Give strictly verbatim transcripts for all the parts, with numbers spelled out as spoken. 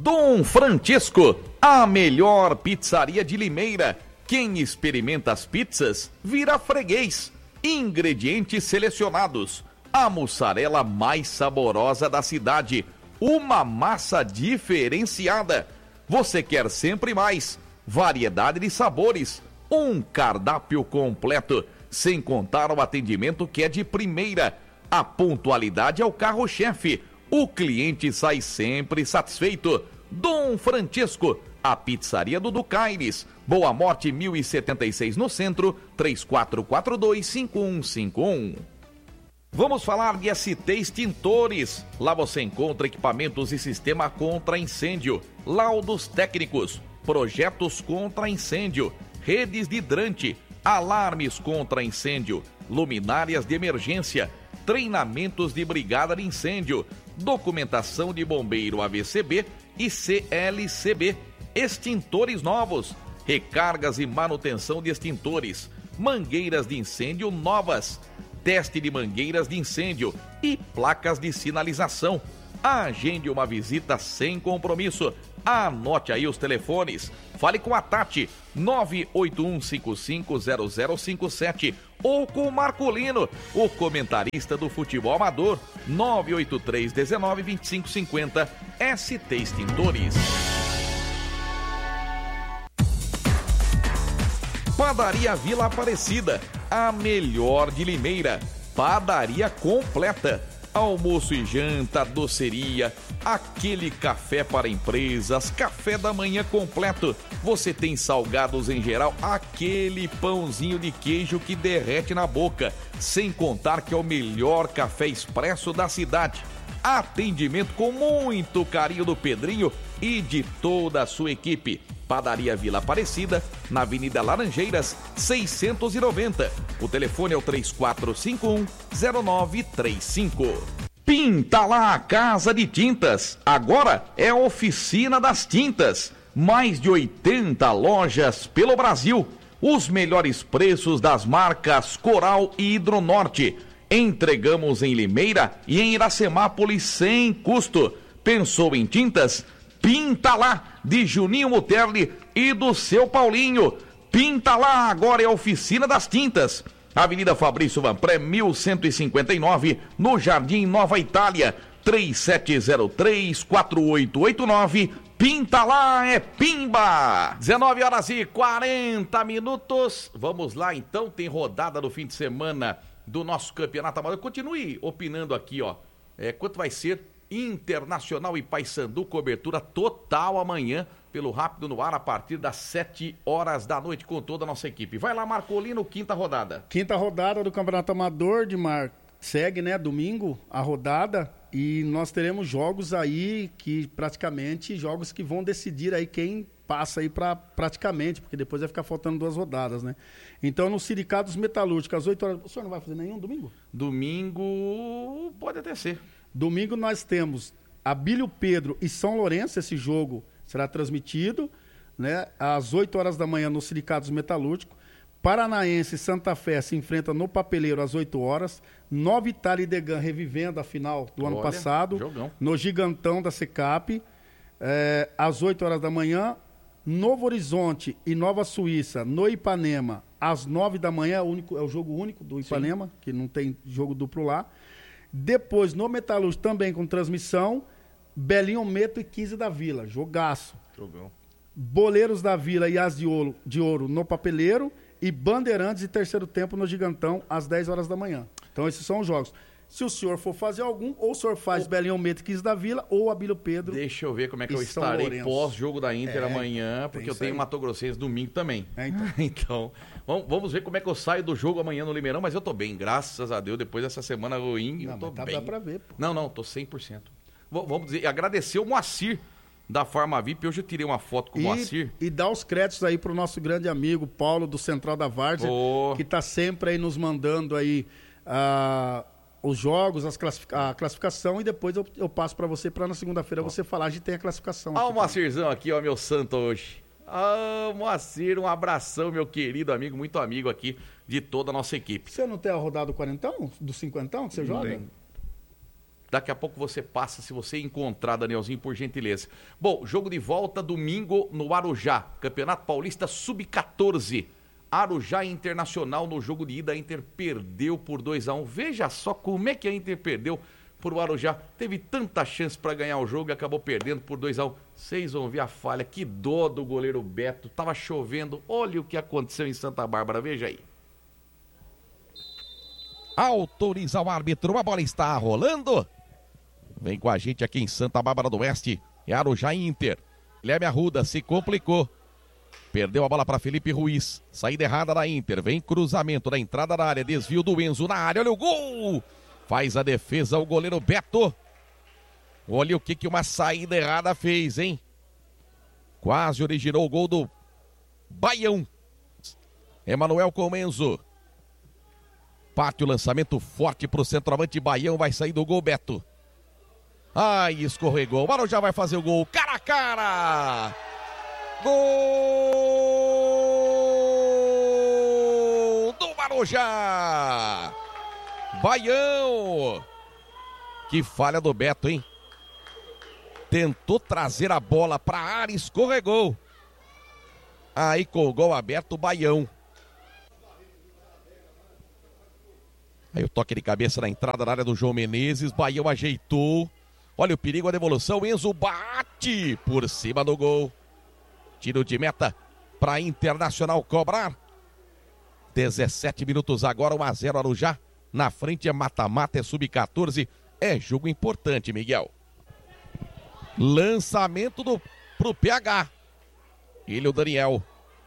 Dom Francesco, a melhor pizzaria de Limeira. Quem experimenta as pizzas vira freguês. Ingredientes selecionados. A mussarela mais saborosa da cidade. Uma massa diferenciada. Você quer sempre mais. Variedade de sabores. Um cardápio completo. Sem contar o atendimento que é de primeira. A pontualidade é o carro-chefe. O cliente sai sempre satisfeito. Dom Francesco, a pizzaria do Ducaires. Boa Morte mil e setenta e seis no centro, três quatro quatro dois, cinco um cinco um. Vamos falar de S T Extintores. Lá você encontra equipamentos e sistema contra incêndio, laudos técnicos, projetos contra incêndio, redes de hidrante, alarmes contra incêndio, luminárias de emergência, treinamentos de brigada de incêndio, documentação de bombeiro A V C B e C L C B, extintores novos, recargas e manutenção de extintores, mangueiras de incêndio novas, teste de mangueiras de incêndio e placas de sinalização. Agende uma visita sem compromisso. Anote aí os telefones. Fale com a Tati, nove oito um cinco cinco zero zero cinco sete, ou com o Marcolino, o comentarista do futebol amador, nove oito três um nove dois cinco cinco zero. S T Extintores. Padaria Vila Aparecida, a melhor de Limeira. Padaria completa. Almoço e janta, doceria, aquele café para empresas, café da manhã completo. Você tem salgados em geral, aquele pãozinho de queijo que derrete na boca. Sem contar que é o melhor café expresso da cidade. Atendimento com muito carinho do Pedrinho e de toda a sua equipe. Padaria Vila Aparecida, na Avenida Laranjeiras, seiscentos e noventa. O telefone é o três quatro cinco um zero nove três cinco. Pinta lá a Casa de Tintas. Agora é a Oficina das Tintas. Mais de oitenta lojas pelo Brasil. Os melhores preços das marcas Coral e Hidronorte. Entregamos em Limeira e em Iracemápolis sem custo. Pensou em tintas? Pinta lá, de Juninho Muterli e do seu Paulinho. Pinta lá, agora é a Oficina das Tintas. Avenida Fabrício Vanpré, mil cento e cinquenta e nove, no Jardim Nova Itália. três sete zero três, quatro oito oito nove. Pinta lá, é pimba! dezenove horas e quarenta minutos. Vamos lá então, tem rodada no fim de semana do nosso campeonato amador. Continue opinando aqui, ó. É, quanto vai ser Internacional e Paysandu, cobertura total amanhã pelo Rápido no Ar a partir das sete horas da noite com toda a nossa equipe. Vai lá, Marcolino, quinta rodada. Quinta rodada do Campeonato Amador de Mar. Segue, né, domingo a rodada e nós teremos jogos aí que praticamente, jogos que vão decidir aí quem passa aí para praticamente, porque depois vai ficar faltando duas rodadas, né? Então no Sindicatos Metalúrgicos, às oito horas, o senhor não vai fazer nenhum domingo? Domingo pode até ser. Domingo nós temos Abílio Pedro e São Lourenço, esse jogo será transmitido, né, às oito horas da manhã no Sindicatos Metalúrgicos. Paranaense e Santa Fé se enfrentam no Papeleiro às oito horas. Nova Itália e Degan revivendo a final do Olha, ano passado, jogão. No Gigantão da Secap, é, às oito horas da manhã. Novo Horizonte e Nova Suíça no Ipanema, às nove da manhã, é o, único, é o jogo único do Ipanema, Sim. que não tem jogo duplo lá. Depois, no Metalúrgico, também com transmissão, Belinho Meto e quinze da Vila, jogaço. Jogão. Boleiros da Vila e As de Ouro, de Ouro no Papeleiro e Bandeirantes e Terceiro Tempo no Gigantão, às dez horas da manhã. Então, esses são os jogos. Se o senhor for fazer algum, ou o senhor faz o... Belinho Meto e quinze da Vila, ou Abílio Pedro. Deixa eu ver como é que eu estarei pós-jogo da Inter é, amanhã, porque eu tenho Mato Grossense domingo também. É, então. então, vamos, vamos ver como é que eu saio do jogo amanhã no Limeirão, mas eu tô bem, graças a Deus, depois dessa semana ruim, não, eu tô tá, bem. Dá pra ver, pô. Não, não, tô cem por cento. V- vamos dizer, agradecer o Moacir da Farma V I P, hoje eu tirei uma foto com e, o Moacir. E dar os créditos aí pro nosso grande amigo Paulo do Central da Várzea, oh. que tá sempre aí nos mandando aí uh, os jogos, as classific- a classificação, e depois eu, eu passo para você para na segunda-feira oh. você falar, a gente tem a classificação. Olha o Moacirzão aqui, ó, meu santo hoje. Ah, Moacir, um abração, meu querido amigo, muito amigo aqui de toda a nossa equipe. Você não tem a rodada do quarentão, do cinquentão que você não joga? Tem. Daqui a pouco você passa, se você encontrar, Danielzinho, por gentileza. Bom, jogo de volta domingo no Arujá. Campeonato Paulista sub quatorze. Arujá Internacional no jogo de ida. A Inter perdeu por dois a um. Veja só como é que a Inter perdeu por Arujá. Teve tanta chance para ganhar o jogo e acabou perdendo por dois a um. Vocês vão ver a falha. Que dó do goleiro Beto. Tava chovendo. Olha o que aconteceu em Santa Bárbara. Veja aí. Autoriza o árbitro. A bola está rolando. Vem com a gente aqui em Santa Bárbara do Oeste. É Arujá Inter. Guilherme Arruda se complicou. Perdeu a bola para Felipe Ruiz. Saída errada da Inter. Vem cruzamento da entrada da área. Desvio do Enzo na área. Olha o gol. Faz a defesa o goleiro Beto. Olha o que, que uma saída errada fez, hein? Quase originou o gol do Baião. Emanuel com o Enzo. Parte o lançamento forte para o centroavante Baião. Vai sair do gol Beto. Ai, escorregou. O Arujá vai fazer o gol. Cara a cara. Gol do Arujá. Baião. Que falha do Beto, hein? Tentou trazer a bola para a área, escorregou. Aí com o gol aberto, o Baião. Aí o toque de cabeça na entrada da área do João Menezes. Baião ajeitou. Olha o perigo, a devolução. Enzo bate por cima do gol. Tiro de meta para Internacional cobrar. dezessete minutos agora, um a zero Arujá. Na frente é mata-mata, é sub quatorze. É jogo importante, Miguel. Lançamento do, pro P H. Ele, o Daniel.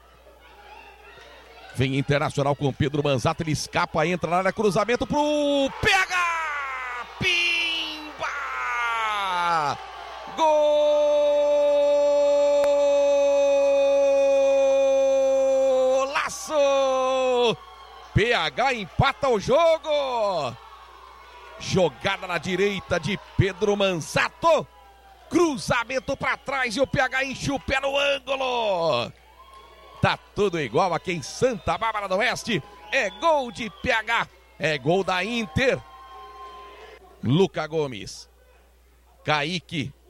Vem Internacional com Pedro Manzato. Ele escapa, entra na área, cruzamento pro P H. Pimba! Golaço! P H empata o jogo. Jogada na direita de Pedro Manzato. Cruzamento para trás e o P H enche o pé no ângulo. Tá tudo igual aqui em Santa Bárbara do Oeste. É gol de P H. É gol da Inter. Luca Gomes. Kaique